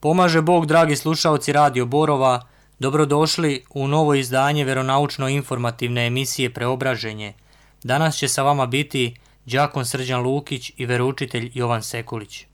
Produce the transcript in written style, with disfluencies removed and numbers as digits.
Pomaže Bog, dragi slušaoci Radio Borova, dobrodošli u novo izdanje veronaučno-informativne emisije Preobraženje. Danas će sa vama biti đakon Srđan Lukić i veroučitelj Jovan Sekulić.